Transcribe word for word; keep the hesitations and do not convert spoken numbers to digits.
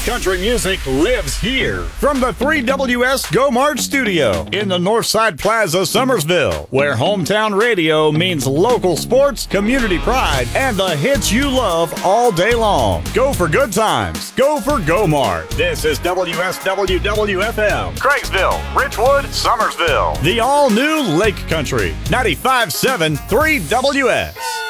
country music lives here. From the three W S Go March studio in the Northside Plaza, Summersville, where hometown radio means local sports, community pride, and the hits you love all day long. Go for good times. Go for Go March. This is W S W W F M, Craigsville, Richwood, Summersville. The all-new Lake Country, ninety-five point seven three W S.